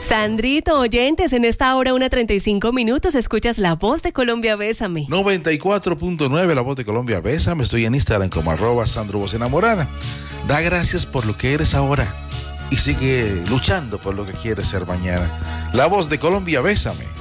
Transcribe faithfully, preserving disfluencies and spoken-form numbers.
Sandrito, oyentes, en esta hora una treinta y cinco minutos, escuchas La Voz de Colombia, Bésame. noventa y cuatro punto nueve, La Voz de Colombia, Bésame. Estoy en Instagram como arroba Sandro Voz Enamorada. Da gracias por lo que eres ahora y sigue luchando por lo que quieres ser mañana. La Voz de Colombia, Bésame.